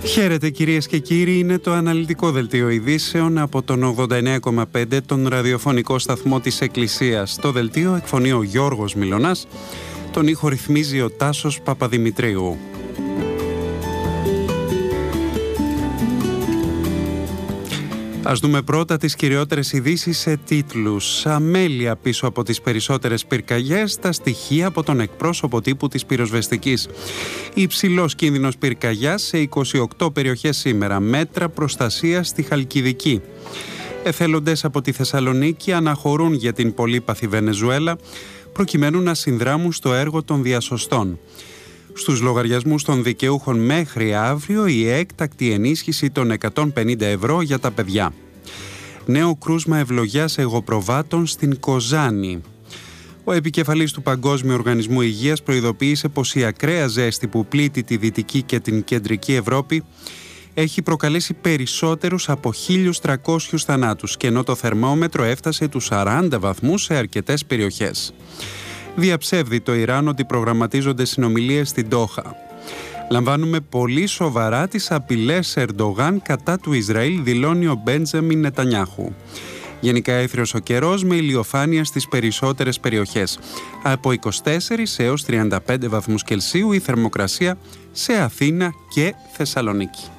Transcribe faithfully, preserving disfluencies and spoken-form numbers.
Χαίρετε κυρίες και κύριοι, είναι το αναλυτικό δελτίο ειδήσεων από τον ογδόντα εννέα κόμμα πέντε, τον ραδιοφωνικό σταθμό της Εκκλησίας. Το δελτίο εκφωνεί ο Γιώργος Μιλωνάς, τον ήχο ρυθμίζει ο Τάσος Παπαδημητρίου. Ας δούμε πρώτα τις κυριότερες ειδήσεις σε τίτλους. Αμέλεια πίσω από τις περισσότερες πυρκαγιές, τα στοιχεία από τον εκπρόσωπο τύπου της πυροσβεστικής. Υψηλός κίνδυνος πυρκαγιάς σε είκοσι οκτώ περιοχές σήμερα. Μέτρα προστασίας στη Χαλκιδική. Εθελοντές από τη Θεσσαλονίκη αναχωρούν για την πολύπαθη Βενεζουέλα προκειμένου να συνδράμουν στο έργο των διασωστών. Στους λογαριασμούς των δικαιούχων μέχρι αύριο η έκτακτη ενίσχυση των εκατόν πενήντα ευρώ για τα παιδιά. Νέο κρούσμα ευλογιάς εγωπροβάτων στην Κοζάνη. Ο επικεφαλής του Παγκόσμιου Οργανισμού Υγείας προειδοποίησε πως η ακραία ζέστη που πλήττει τη Δυτική και την Κεντρική Ευρώπη έχει προκαλέσει περισσότερους από χίλιους τριακόσιους θανάτους, και ενώ το θερμόμετρο έφτασε τους σαράντα βαθμούς σε αρκετές περιοχές. Διαψεύδει το Ιράν ότι προγραμματίζονται συνομιλίες στην Ντόχα. Λαμβάνουμε πολύ σοβαρά τις απειλές Ερντογάν κατά του Ισραήλ, δηλώνει ο Μπέντζαμιν Νετανιάχου. Γενικά έθριος ο καιρός με ηλιοφάνεια στις περισσότερες περιοχές. Από είκοσι τέσσερις έως τριάντα πέντε βαθμούς Κελσίου η θερμοκρασία σε Αθήνα και Θεσσαλονίκη.